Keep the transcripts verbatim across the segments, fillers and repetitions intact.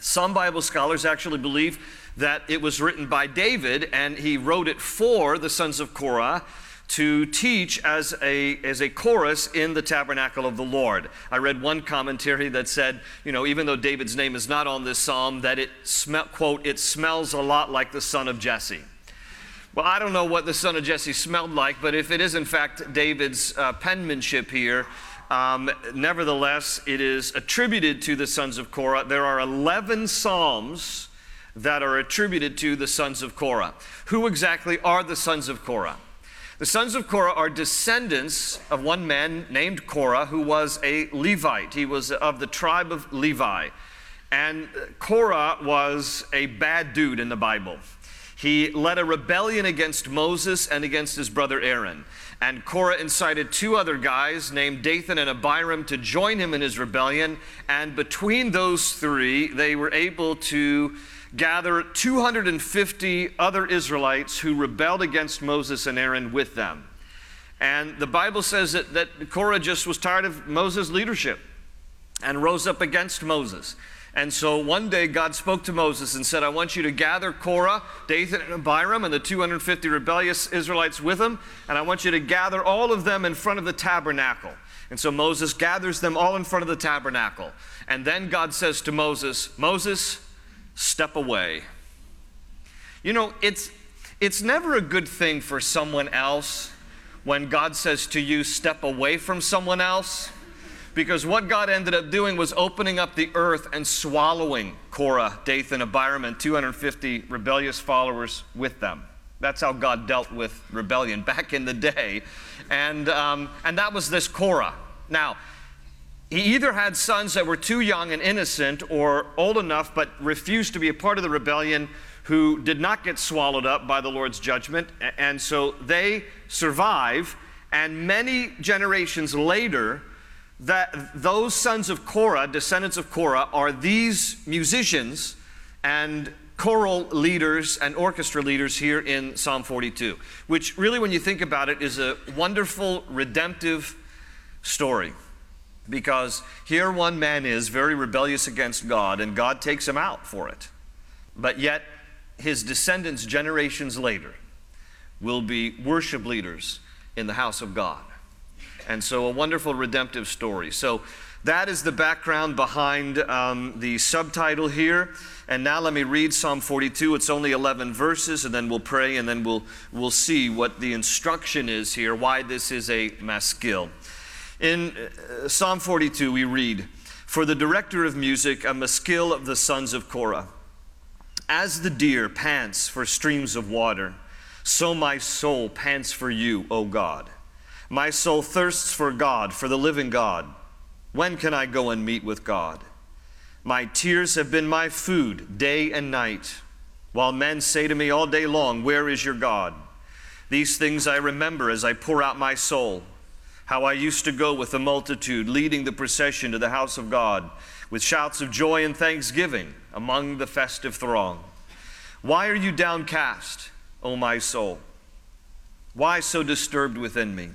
Some Bible scholars actually believe that it was written by David, and he wrote it for the sons of Korah to teach as a, as a chorus in the tabernacle of the Lord. I read one commentary that said, you know, even though David's name is not on this psalm, that it, smell, quote, it smells a lot like the son of Jesse. Well, I don't know what the son of Jesse smelled like, but if it is in fact David's uh, penmanship here, um, nevertheless, it is attributed to the sons of Korah. There are eleven psalms that are attributed to the sons of Korah. Who exactly are the sons of Korah? The sons of Korah are descendants of one man named Korah, who was a Levite. He was of the tribe of Levi. And Korah was a bad dude in the Bible. He led a rebellion against Moses and against his brother Aaron. And Korah incited two other guys named Dathan and Abiram to join him in his rebellion. And between those three, they were able to gather two hundred fifty other Israelites who rebelled against Moses and Aaron with them. And the Bible says that, that Korah just was tired of Moses' leadership and rose up against Moses. And so one day God spoke to Moses and said, I want you to gather Korah, Dathan and Abiram, and the two hundred fifty rebellious Israelites with them, and I want you to gather all of them in front of the tabernacle. And so Moses gathers them all in front of the tabernacle. And then God says to Moses, Moses, step away. You know, it's, it's never a good thing for someone else when God says to you, step away from someone else, because what God ended up doing was opening up the earth and swallowing Korah, Dathan, Abiram, and two hundred fifty rebellious followers with them. That's how God dealt with rebellion back in the day. And, um, and that was this Korah. Now, he either had sons that were too young and innocent or old enough but refused to be a part of the rebellion who did not get swallowed up by the Lord's judgment. And so they survive, and many generations later, that those sons of Korah, descendants of Korah, are these musicians and choral leaders and orchestra leaders here in Psalm forty-two, which really, when you think about it, is a wonderful redemptive story. Because here one man is very rebellious against God, and God takes him out for it. But yet his descendants generations later will be worship leaders in the house of God. And so a wonderful redemptive story. So that is the background behind um, the subtitle here. And now let me read Psalm forty-two. It's only eleven verses, and then we'll pray, and then we'll, we'll see what the instruction is here, why this is a maskil. In uh, Psalm forty-two, we read, for the director of music, a maskil of the sons of Korah. As the deer pants for streams of water, so my soul pants for you, O God. My soul thirsts for God, for the living God. When can I go and meet with God? My tears have been my food day and night, while men say to me all day long, where is your God? These things I remember as I pour out my soul. How I used to go with the multitude, leading the procession to the house of God, with shouts of joy and thanksgiving among the festive throng. Why are you downcast, O my soul? Why so disturbed within me?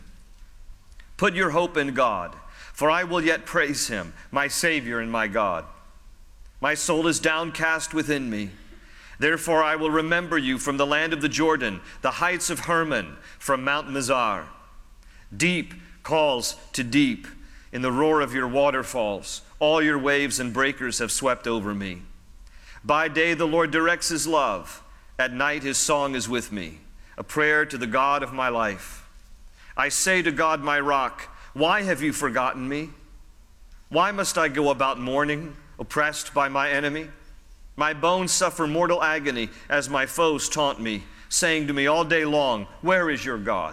Put your hope in God, for I will yet praise him, my Savior and my God. My soul is downcast within me. Therefore I will remember you from the land of the Jordan, the heights of Hermon, from Mount Mizar. Deep calls to deep in the roar of your waterfalls. All your waves and breakers have swept over me. By day the Lord directs his love. At night his song is with me, a prayer to the God of my life. I say to God, my rock, why have you forgotten me? Why must I go about mourning, oppressed by my enemy? My bones suffer mortal agony as my foes taunt me, saying to me all day long, where is your God?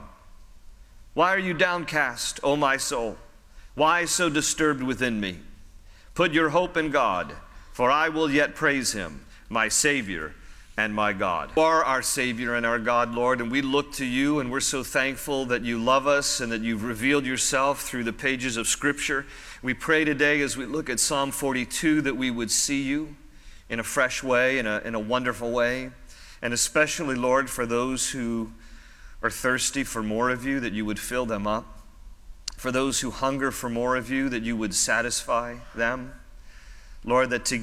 Why are you downcast, O my soul? Why so disturbed within me? Put your hope in God, for I will yet praise him, my Savior and my God. You are our Savior and our God, Lord, and we look to you, and we're so thankful that you love us and that you've revealed yourself through the pages of Scripture. We pray today as we look at Psalm forty-two that we would see you in a fresh way, in a, in a wonderful way, and especially, Lord, for those who are thirsty for more of you, that you would fill them up. For those who hunger for more of you, that you would satisfy them. Lord, that together